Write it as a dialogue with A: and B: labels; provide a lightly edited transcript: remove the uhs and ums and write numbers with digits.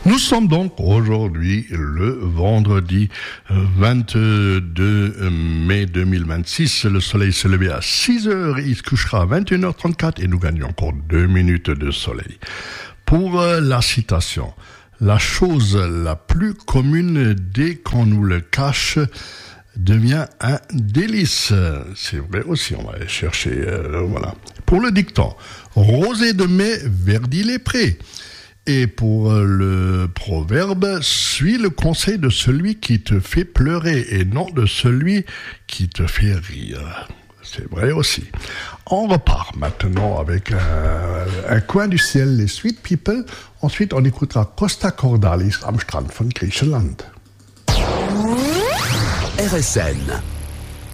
A: Nous sommes donc aujourd'hui le vendredi 22 mai 2026. Le soleil s'est levé à 6h, il se couchera à 21h34 et nous gagnons encore 2 minutes de soleil. Pour la citation, la chose la plus commune dès qu'on nous le cache devient un délice. C'est vrai aussi, on va aller chercher, voilà. Pour le dicton, rosée de mai verdit les prés. Et pour le proverbe, suis le conseil de celui qui te fait pleurer et non de celui qui te fait rire. C'est vrai aussi. On repart maintenant avec un coin du ciel, les Sweet People. Ensuite, on écoutera Costa Cordalis am Strand von Griechenland.
B: RSN